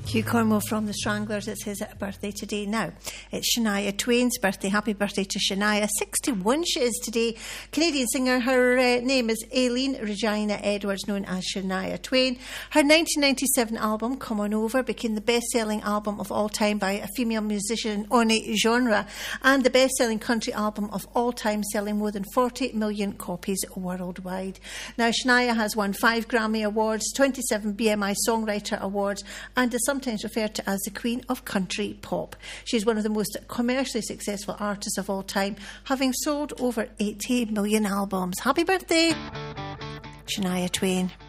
Hugh Cornwell from the Stranglers, it's his birthday today. Now, it's Shania Twain's birthday. Happy birthday to Shania. 61 she is today. Canadian singer. Her name is Aileen Regina Edwards, known as Shania Twain. Her 1997 album, Come On Over, became the best-selling album of all time by a female musician on a genre, and the best-selling country album of all time, selling more than 40 million copies worldwide. Now, Shania has won 5 Grammy Awards, 27 BMI Songwriter Awards, and is sometimes referred to as the Queen of Country Pop. She's one of the most commercially successful artists of all time, having sold over 80 million albums. Happy birthday, Shania Twain.